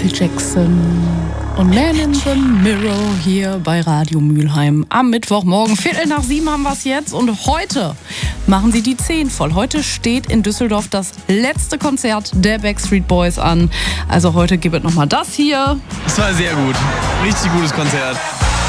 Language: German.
Michael Jackson und Man in the Mirror hier bei Radio Mülheim. Am Mittwochmorgen, 7:15 haben wir es jetzt und heute machen sie die 10 voll. Heute steht in Düsseldorf das letzte Konzert der Backstreet Boys an. Also heute gibt es nochmal das hier. Es war sehr gut. Richtig gutes Konzert.